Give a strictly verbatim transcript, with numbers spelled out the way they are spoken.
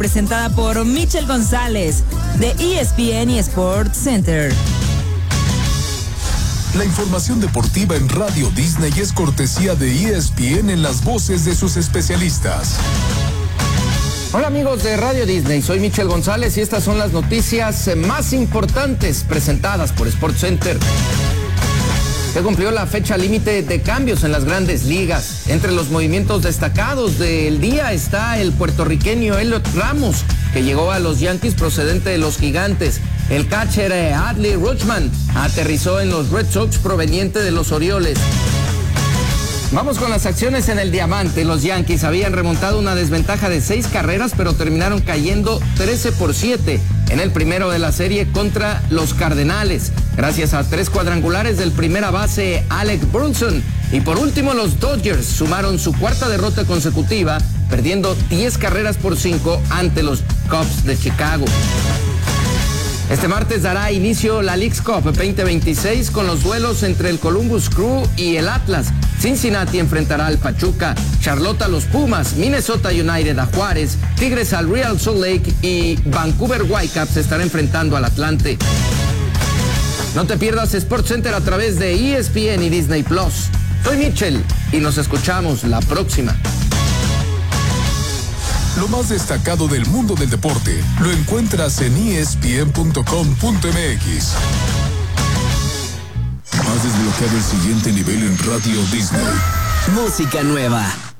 presentada por Michelle González, de E S P N y Sports Center. La información deportiva en Radio Disney es cortesía de E S P N en las voces de sus especialistas. Hola amigos de Radio Disney, soy Michelle González y estas son las noticias más importantes presentadas por Sports Center. Se cumplió la fecha límite de cambios en las grandes ligas. Entre los movimientos destacados del día está el puertorriqueño Elliot Ramos, que llegó a los Yankees procedente de los Gigantes. El catcher Adley Rutschman aterrizó en los Red Sox proveniente de los Orioles. Vamos con las acciones en el Diamante. Los Yankees habían remontado una desventaja de seis carreras, pero terminaron cayendo trece por siete en el primero de la serie contra los Cardenales, gracias a tres cuadrangulares del primera base Alec Burleson. Y por último, los Dodgers sumaron su cuarta derrota consecutiva, perdiendo diez carreras por cinco ante los Cubs de Chicago. Este martes dará inicio la Leagues Cup veinte veintiséis con los duelos entre el Columbus Crew y el Atlas. Cincinnati enfrentará al Pachuca, Charlotte a los Pumas, Minnesota United a Juárez, Tigres al Real Salt Lake y Vancouver Whitecaps se estará enfrentando al Atlante. No te pierdas Sports Center a través de E S P N y Disney Plus. Soy Mitchell y nos escuchamos la próxima. Lo más destacado del mundo del deporte lo encuentras en E S P N punto com punto M X. Has desbloqueado el siguiente nivel en Radio Disney. Música nueva.